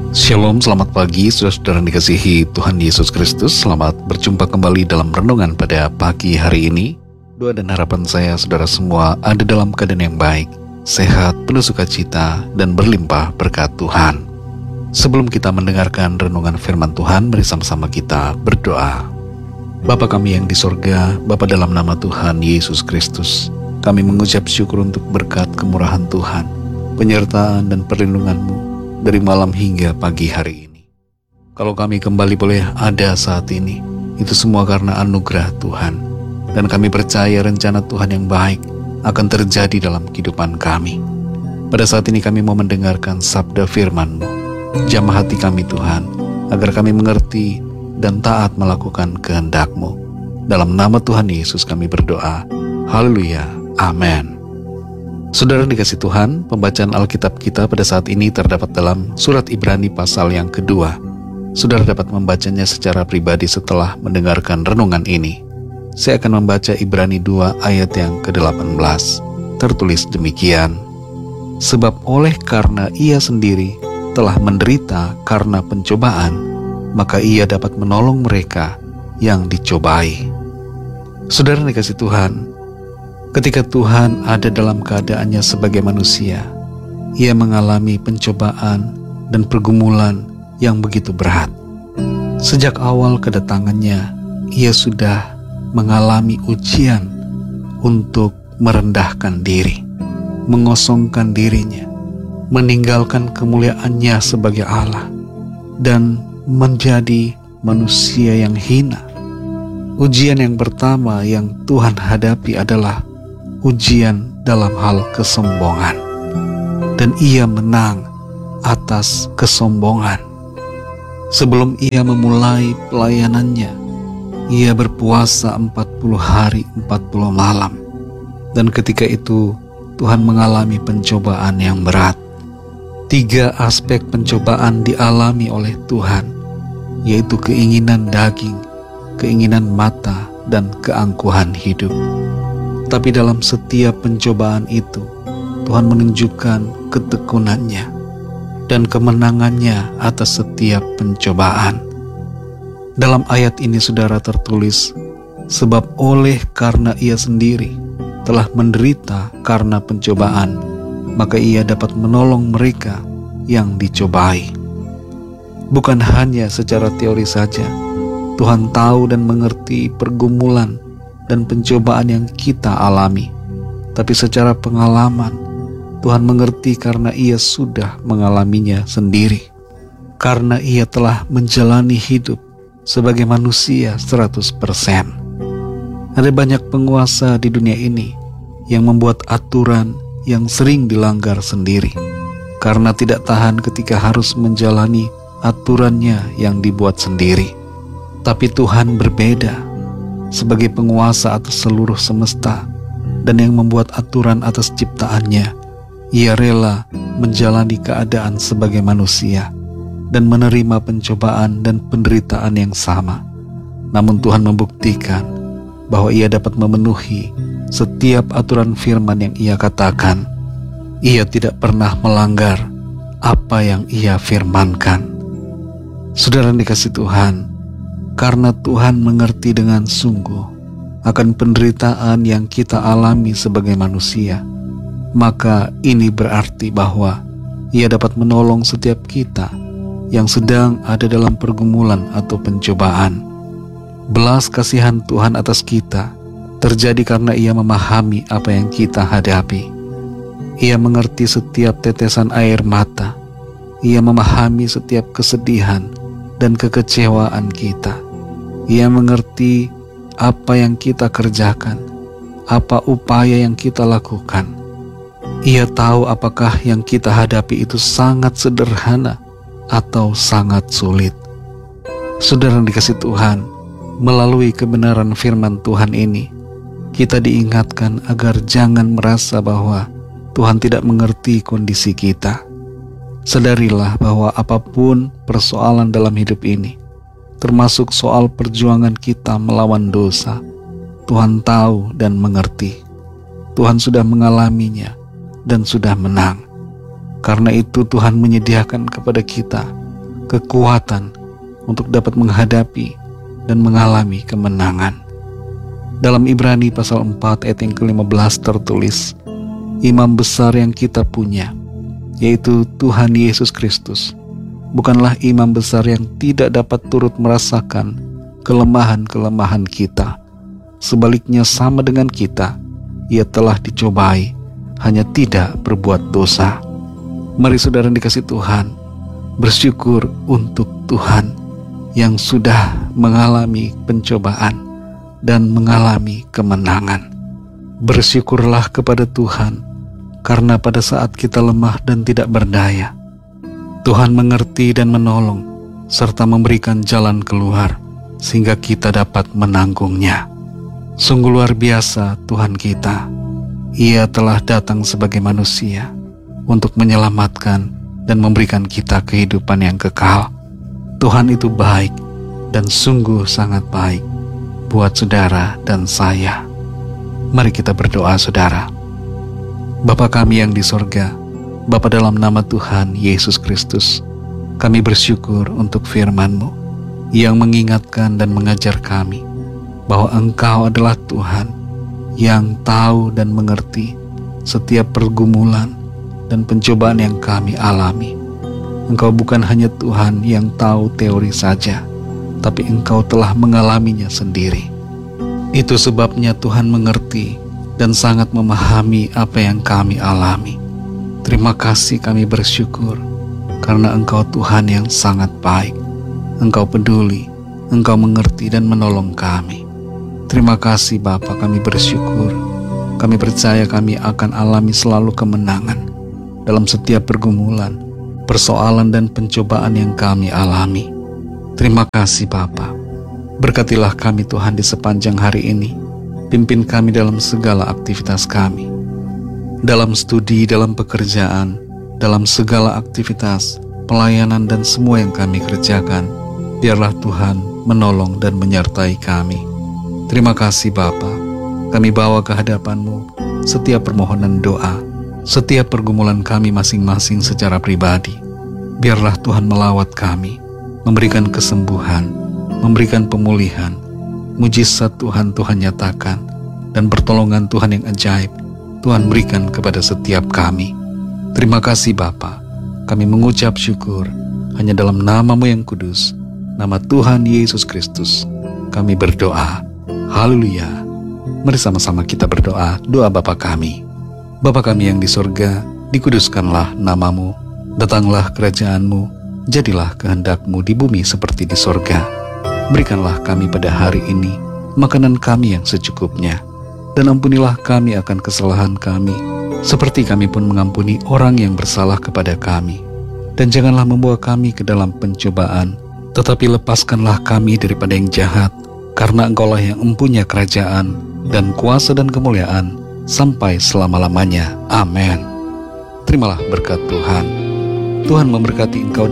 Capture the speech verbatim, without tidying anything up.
Shalom, selamat pagi saudara-saudara yang dikasihi Tuhan Yesus Kristus. Selamat berjumpa kembali dalam renungan pada pagi hari ini. Doa dan harapan saya saudara semua ada dalam keadaan yang baik, sehat, penuh sukacita, dan berlimpah berkat Tuhan. Sebelum kita mendengarkan renungan firman Tuhan, mari sama-sama kita berdoa. Bapa kami yang di sorga, Bapa dalam nama Tuhan Yesus Kristus, kami mengucap syukur untuk berkat kemurahan Tuhan, penyertaan dan perlindungan-Mu dari malam hingga pagi hari ini. Kalau kami kembali boleh ada saat ini, itu semua karena anugerah Tuhan. Dan kami percaya rencana Tuhan yang baik akan terjadi dalam kehidupan kami. Pada saat ini kami mau mendengarkan sabda firman-Mu. Jamah hati kami Tuhan, agar kami mengerti dan taat melakukan kehendak-Mu. Dalam nama Tuhan Yesus kami berdoa. Haleluya. Amin. Saudara dikasih Tuhan, pembacaan Alkitab kita pada saat ini terdapat dalam surat Ibrani pasal yang kedua. Saudara dapat membacanya secara pribadi setelah mendengarkan renungan ini. Saya akan membaca Ibrani dua ayat yang kedelapan belas. Tertulis demikian. Sebab oleh karena ia sendiri telah menderita karena pencobaan, maka ia dapat menolong mereka yang dicobai. Saudara dikasih Tuhan, ketika Tuhan ada dalam keadaannya sebagai manusia, ia mengalami pencobaan dan pergumulan yang begitu berat. Sejak awal kedatangannya, ia sudah mengalami ujian untuk merendahkan diri, mengosongkan dirinya, meninggalkan kemuliaannya sebagai Allah, dan menjadi manusia yang hina. Ujian yang pertama yang Tuhan hadapi adalah ujian dalam hal kesombongan, dan ia menang atas kesombongan. Sebelum ia memulai pelayanannya, ia berpuasa empat puluh hari empat puluh malam, dan ketika itu Tuhan mengalami pencobaan yang berat. Tiga aspek pencobaan dialami oleh Tuhan, yaitu keinginan daging, keinginan mata, dan keangkuhan hidup. Tapi dalam setiap pencobaan itu, Tuhan menunjukkan ketekunannya dan kemenangannya atas setiap pencobaan. Dalam ayat ini saudara tertulis, sebab oleh karena ia sendiri telah menderita karena pencobaan, maka ia dapat menolong mereka yang dicobai. Bukan hanya secara teori saja, Tuhan tahu dan mengerti pergumulan dan pencobaan yang kita alami, tapi secara pengalaman Tuhan mengerti karena ia sudah mengalaminya sendiri, karena ia telah menjalani hidup sebagai manusia seratus persen. Ada banyak penguasa di dunia ini yang membuat aturan yang sering dilanggar sendiri, karena tidak tahan ketika harus menjalani aturannya yang dibuat sendiri. Tapi Tuhan berbeda. Sebagai penguasa atas seluruh semesta dan yang membuat aturan atas ciptaannya, ia rela menjalani keadaan sebagai manusia dan menerima pencobaan dan penderitaan yang sama. Namun Tuhan membuktikan bahwa ia dapat memenuhi setiap aturan firman yang ia katakan. Ia tidak pernah melanggar apa yang ia firmankan. Saudara dikasih Tuhan, karena Tuhan mengerti dengan sungguh akan penderitaan yang kita alami sebagai manusia, maka ini berarti bahwa ia dapat menolong setiap kita yang sedang ada dalam pergumulan atau pencobaan. Belas kasihan Tuhan atas kita terjadi karena ia memahami apa yang kita hadapi. Ia mengerti setiap tetesan air mata. Ia memahami setiap kesedihan dan kekecewaan kita. Ia mengerti apa yang kita kerjakan, apa upaya yang kita lakukan. Ia tahu apakah yang kita hadapi itu sangat sederhana atau sangat sulit. Saudara dikasih Tuhan, melalui kebenaran firman Tuhan ini, kita diingatkan agar jangan merasa bahwa Tuhan tidak mengerti kondisi kita. Sadarilah bahwa apapun persoalan dalam hidup ini, termasuk soal perjuangan kita melawan dosa, Tuhan tahu dan mengerti. Tuhan sudah mengalaminya dan sudah menang. Karena itu Tuhan menyediakan kepada kita kekuatan untuk dapat menghadapi dan mengalami kemenangan. Dalam Ibrani pasal empat ayat yang kelima belas tertulis, imam besar yang kita punya, yaitu Tuhan Yesus Kristus, bukanlah imam besar yang tidak dapat turut merasakan kelemahan-kelemahan kita. Sebaliknya sama dengan kita, ia telah dicobai, hanya tidak berbuat dosa. Mari saudara dikasih Tuhan, bersyukur untuk Tuhan yang sudah mengalami pencobaan dan mengalami kemenangan. Bersyukurlah kepada Tuhan, karena pada saat kita lemah dan tidak berdaya, Tuhan mengerti dan menolong, serta memberikan jalan keluar, sehingga kita dapat menanggungnya. Sungguh luar biasa Tuhan kita. Ia telah datang sebagai manusia untuk menyelamatkan dan memberikan kita kehidupan yang kekal. Tuhan itu baik dan sungguh sangat baik buat saudara dan saya. Mari kita berdoa saudara. Bapa kami yang di sorga, Bapa dalam nama Tuhan Yesus Kristus, kami bersyukur untuk firman-Mu yang mengingatkan dan mengajar kami bahwa Engkau adalah Tuhan yang tahu dan mengerti setiap pergumulan dan pencobaan yang kami alami. Engkau bukan hanya Tuhan yang tahu teori saja, tapi Engkau telah mengalaminya sendiri. Itu sebabnya Tuhan mengerti dan sangat memahami apa yang kami alami. Terima kasih, kami bersyukur karena Engkau Tuhan yang sangat baik. Engkau peduli, Engkau mengerti dan menolong kami. Terima kasih Bapa, kami bersyukur. Kami percaya kami akan alami selalu kemenangan dalam setiap pergumulan, persoalan dan pencobaan yang kami alami. Terima kasih Bapa. Berkatilah kami Tuhan di sepanjang hari ini. Pimpin kami dalam segala aktivitas kami. Dalam studi, dalam pekerjaan, dalam segala aktivitas, pelayanan dan semua yang kami kerjakan, biarlah Tuhan menolong dan menyertai kami. Terima kasih Bapa, kami bawa ke hadapan-Mu setiap permohonan doa, setiap pergumulan kami masing-masing secara pribadi. Biarlah Tuhan melawat kami, memberikan kesembuhan, memberikan pemulihan, mujizat Tuhan Tuhan nyatakan, dan pertolongan Tuhan yang ajaib Tuhan berikan kepada setiap kami. Terima kasih Bapa, kami mengucap syukur hanya dalam nama-Mu yang kudus, nama Tuhan Yesus Kristus, kami berdoa. Haleluya. Mari sama-sama kita berdoa doa Bapa kami. Bapa kami yang di sorga, dikuduskanlah nama-Mu, datanglah kerajaan-Mu, jadilah kehendak-Mu di bumi seperti di sorga. Berikanlah kami pada hari ini makanan kami yang secukupnya, dan ampunilah kami akan kesalahan kami, seperti kami pun mengampuni orang yang bersalah kepada kami. Dan janganlah membawa kami ke dalam pencobaan, tetapi lepaskanlah kami daripada yang jahat, karena Engkaulah yang empunya kerajaan dan kuasa dan kemuliaan sampai selama-lamanya. Amin. Terimalah berkat Tuhan. Tuhan memberkati engkau